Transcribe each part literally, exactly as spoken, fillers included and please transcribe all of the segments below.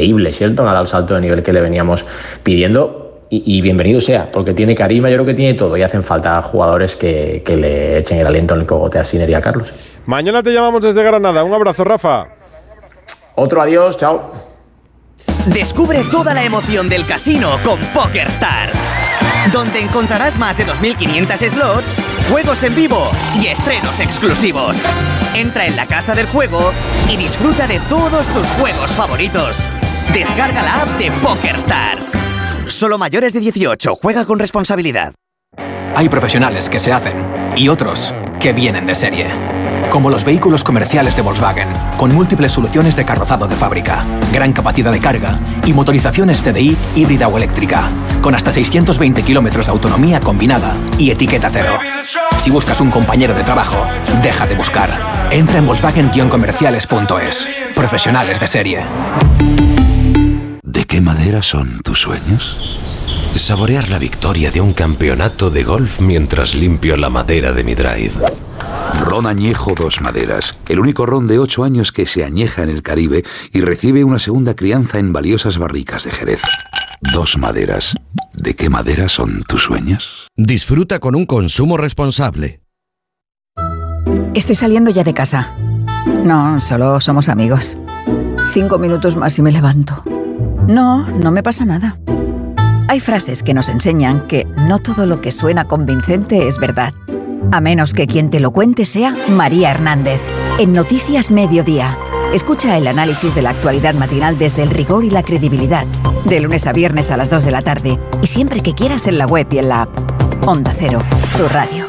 increíble Shelton, ha dado el salto de nivel que le veníamos pidiendo. Y, y bienvenido sea, porque tiene carisma, yo creo que tiene todo y hacen falta jugadores que, que le echen el aliento en el cogote a Sinner y a Carlos. Mañana te llamamos desde Granada. Un abrazo, Rafa. Otro adiós, chao. Descubre toda la emoción del casino con PokerStars, donde encontrarás más de dos mil quinientos slots, juegos en vivo y estrenos exclusivos. Entra en la casa del juego y disfruta de todos tus juegos favoritos. Descarga la app de PokerStars. Solo mayores de dieciocho. Juega con responsabilidad. Hay profesionales que se hacen y otros que vienen de serie. Como los vehículos comerciales de Volkswagen, con múltiples soluciones de carrozado de fábrica, gran capacidad de carga y motorizaciones T D I híbrida o eléctrica, con hasta seiscientos veinte kilómetros de autonomía combinada y etiqueta cero. Si buscas un compañero de trabajo, deja de buscar. Entra en volkswagen guion comerciales punto es. Profesionales de serie. ¿De qué madera son tus sueños? Saborear la victoria de un campeonato de golf mientras limpio la madera de mi drive. Ron Añejo Dos Maderas, el único ron de ocho años que se añeja en el Caribe y recibe una segunda crianza en valiosas barricas de Jerez. Dos Maderas. ¿De qué madera son tus sueños? Disfruta con un consumo responsable. Estoy saliendo ya de casa. No, solo somos amigos. Cinco minutos más y me levanto. No, no me pasa nada. Hay frases que nos enseñan que no todo lo que suena convincente es verdad. A menos que quien te lo cuente sea María Hernández. En Noticias Mediodía. Escucha el análisis de la actualidad matinal desde el rigor y la credibilidad. De lunes a viernes a las dos de la tarde. Y siempre que quieras en la web y en la app. Onda Cero, tu radio.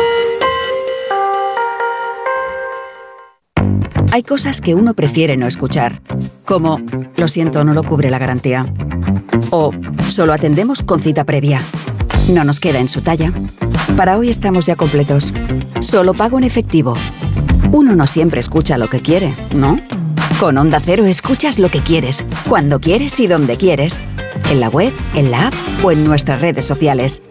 Hay cosas que uno prefiere no escuchar. Como, lo siento, no lo cubre la garantía. O, solo atendemos con cita previa. No nos queda en su talla. Para hoy estamos ya completos. Solo pago en efectivo. Uno no siempre escucha lo que quiere, ¿no? Con Onda Cero escuchas lo que quieres, cuando quieres y donde quieres. En la web, en la app o en nuestras redes sociales.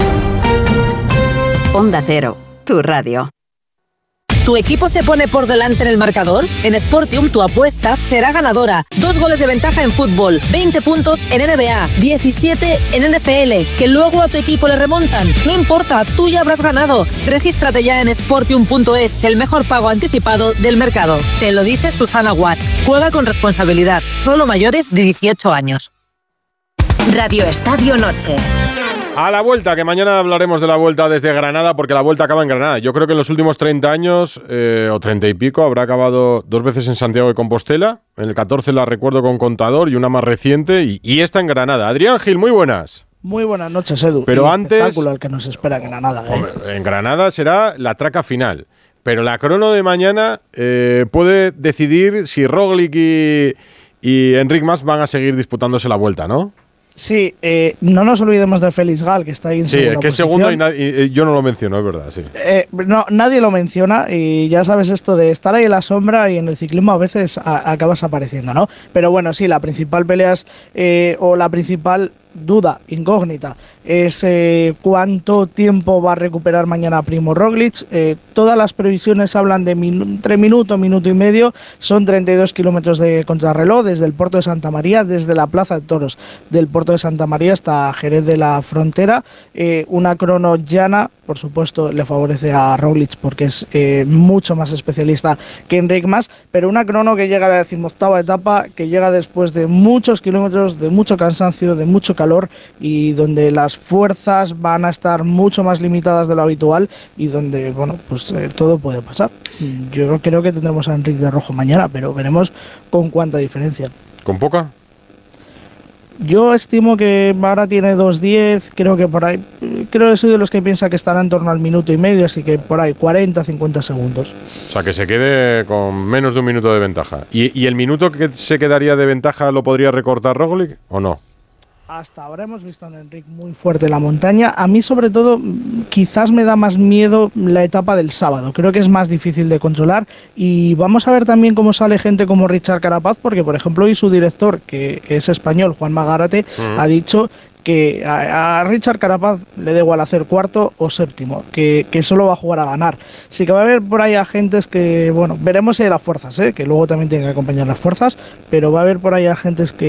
Onda Cero, tu radio. ¿Tu equipo se pone por delante en el marcador? En Sportium tu apuesta será ganadora. Dos goles de ventaja en fútbol, veinte puntos en N B A, diecisiete en N F L, que luego a tu equipo le remontan. No importa, tú ya habrás ganado. Regístrate ya en sportium punto es, el mejor pago anticipado del mercado. Te lo dice Susana Guas. Juega con responsabilidad, solo mayores de dieciocho años. Radio Estadio Noche. A la vuelta, que mañana hablaremos de la vuelta desde Granada, porque la vuelta acaba en Granada. Yo creo que en los últimos treinta años, eh, o treinta y pico, habrá acabado dos veces en Santiago de Compostela. En el catorce la recuerdo con Contador y una más reciente, y, y esta en Granada. Adrián Gil, muy buenas. Muy buenas noches, Edu. Pero y antes, espectáculo el que nos espera en Granada. ¿eh? Hombre, en Granada será la traca final. Pero la crono de mañana eh, puede decidir si Roglic y, y Enric Mas van a seguir disputándose la vuelta, ¿no? Sí, eh, no nos olvidemos de Félix Gal, que está ahí en sí, segunda que es posición. segundo y, na- y, y yo no lo menciono, es verdad, sí. Eh, no, nadie lo menciona y ya sabes esto de estar ahí en la sombra y en el ciclismo a veces a, acabas apareciendo, ¿no? Pero bueno, sí, la principal pelea es, eh, o la principal duda, incógnita, es eh, cuánto tiempo va a recuperar mañana Primo Roglic. Eh, todas las previsiones hablan de minu- entre minuto, minuto y medio. Son treinta y dos kilómetros de contrarreloj desde el puerto de Santa María, desde la Plaza de Toros del puerto de Santa María hasta Jerez de la Frontera. Eh, una crono llana, por supuesto, le favorece a Roglic porque es eh, mucho más especialista que Enric Mas, pero una crono que llega a la decimoctava etapa, que llega después de muchos kilómetros, de mucho cansancio, de mucho calor, y donde las fuerzas van a estar mucho más limitadas de lo habitual y donde, bueno, pues eh, todo puede pasar. Yo creo que tendremos a Enric de rojo mañana, pero veremos con cuánta diferencia. ¿Con poca? Yo estimo que ahora tiene dos diez, creo que por ahí, creo que soy de los que piensa que estará en torno al minuto y medio, así que por ahí cuarenta, cincuenta segundos. O sea, que se quede con menos de un minuto de ventaja. ¿Y, y el minuto que se quedaría de ventaja lo podría recortar Roglic o no? Hasta ahora hemos visto a un Enric muy fuerte en la montaña. A mí, sobre todo, quizás me da más miedo la etapa del sábado. Creo que es más difícil de controlar. Y vamos a ver también cómo sale gente como Richard Carapaz, porque, por ejemplo, hoy su director, que es español, Juan Magárate, mm. ha dicho que a, a Richard Carapaz le da igual hacer cuarto o séptimo, que, que solo va a jugar a ganar. Así que va a haber por ahí agentes que, bueno, veremos si hay las fuerzas, ¿eh? Que luego también tienen que acompañar las fuerzas, pero va a haber por ahí agentes que